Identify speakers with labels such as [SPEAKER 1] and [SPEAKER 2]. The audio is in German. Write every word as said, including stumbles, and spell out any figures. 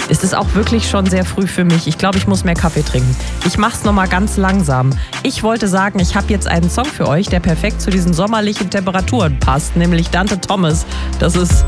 [SPEAKER 1] Es ist auch wirklich schon sehr früh für mich. Ich glaube, ich muss mehr Kaffee trinken. Ich mach's nochmal ganz langsam. Ich wollte sagen, ich habe jetzt einen Song für euch, der perfekt zu diesen sommerlichen Temperaturen passt, nämlich Dante Thomas. Das ist